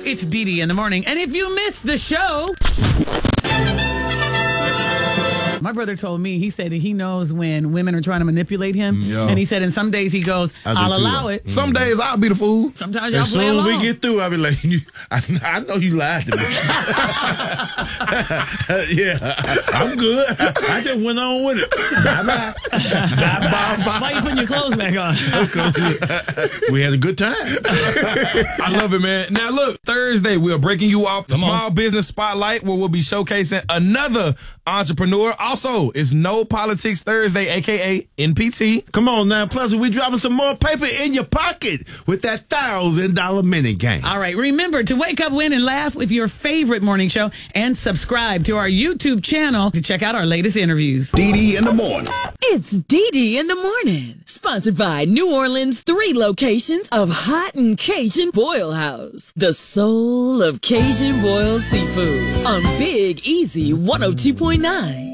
It's Dee Dee in the morning. And if you missed the show, my brother told me, he said that he knows when women are trying to manipulate him. Yeah. And he said, in some days he goes, I'll allow it. Some days I'll be the fool. Sometimes y'all play along. As soon as we get through, I'll be like, I know you lied to me. Yeah, I'm good. I just went on with it. Bye-bye. Bye-bye. Why you putting your clothes back on? We had a good time. I love it, man. Now, look, Thursday, we are breaking you off the Small Business Spotlight, where we'll be showcasing another entrepreneur. Also, it's No Politics Thursday, a.k.a. NPT. Come on now. Plus, we dropping some more paper in your pocket with that $1,000 minute game. All right. Remember to wake up, win, and laugh with your favorite morning show, and subscribe to our YouTube channel to check out our latest interviews. Dee Dee in the morning. It's Dee Dee in the morning. Sponsored by New Orleans' 3 locations of Hot and Cajun Boil House. The soul of Cajun boiled seafood on Big Easy 102.9.